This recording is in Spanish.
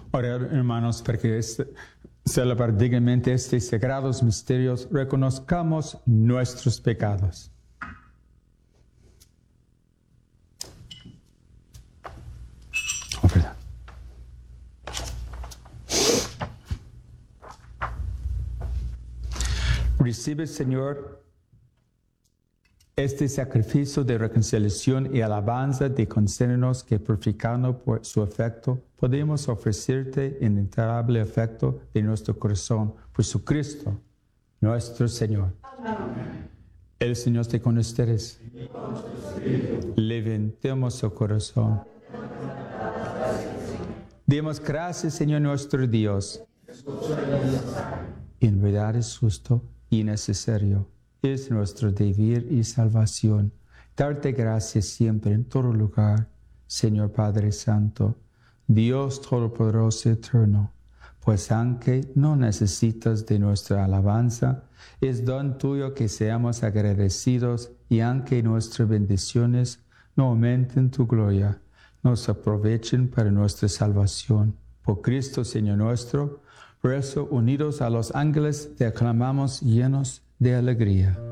Orar, hermanos, para que celebrar dignamente estos sagrados misterios, reconozcamos nuestros pecados. Oh, perdón. Recibe, Señor, este sacrificio de reconciliación y alabanza de concedernos que, purificando por su afecto, podemos ofrecerte el inenarrable afecto de nuestro corazón por su Cristo, nuestro Señor. Amén. El Señor esté con ustedes. Levantemos su corazón. Demos gracias, Señor nuestro Dios. En verdad es justo y necesario. Es nuestro deber y salvación. Darte gracias siempre en todo lugar, Señor Padre Santo, Dios Todopoderoso y Eterno, pues aunque no necesitas de nuestra alabanza, es don tuyo que seamos agradecidos y aunque nuestras bendiciones no aumenten tu gloria, nos aprovechen para nuestra salvación. Por Cristo, Señor nuestro, por eso, unidos a los ángeles, te aclamamos llenos de alegría.